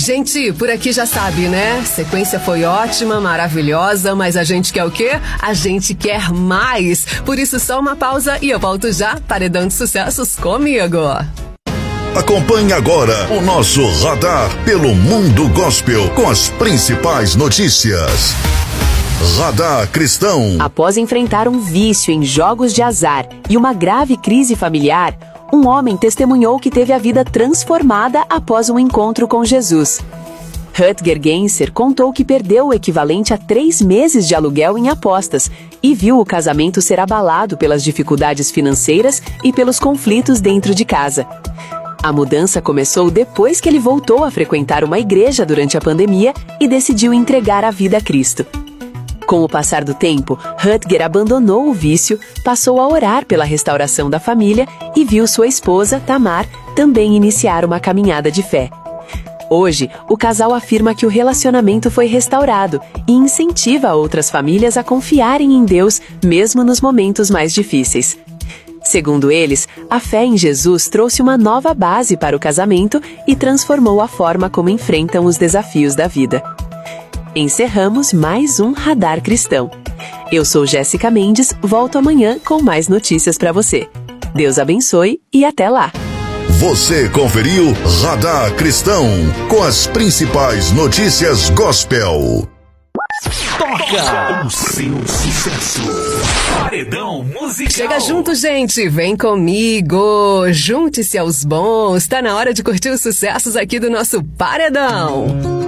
Gente, por aqui já sabe, né? Sequência foi ótima, maravilhosa, mas a gente quer o quê? A gente quer mais. Por isso, só uma pausa e eu volto já. Paredão de Sucessos comigo. Acompanhe agora o nosso radar pelo mundo gospel com as principais notícias. Radar Cristão. Após enfrentar um vício em jogos de azar e uma grave crise familiar, um homem testemunhou que teve a vida transformada após um encontro com Jesus. Rutger Genser contou que perdeu o equivalente a 3 meses de aluguel em apostas e viu o casamento ser abalado pelas dificuldades financeiras e pelos conflitos dentro de casa. A mudança começou depois que ele voltou a frequentar uma igreja durante a pandemia e decidiu entregar a vida a Cristo. Com o passar do tempo, Rutger abandonou o vício, passou a orar pela restauração da família e viu sua esposa, Tamar, também iniciar uma caminhada de fé. Hoje, o casal afirma que o relacionamento foi restaurado e incentiva outras famílias a confiarem em Deus, mesmo nos momentos mais difíceis. Segundo eles, a fé em Jesus trouxe uma nova base para o casamento e transformou a forma como enfrentam os desafios da vida. Encerramos mais um Radar Cristão. Eu sou Jéssica Mendes, volto amanhã com mais notícias para você. Deus abençoe e até lá! Você conferiu Radar Cristão com as principais notícias gospel. Toca o seu sucesso. Paredão musical. Chega junto, gente. Vem comigo. Junte-se aos bons. Tá na hora de curtir os sucessos aqui do nosso Paredão.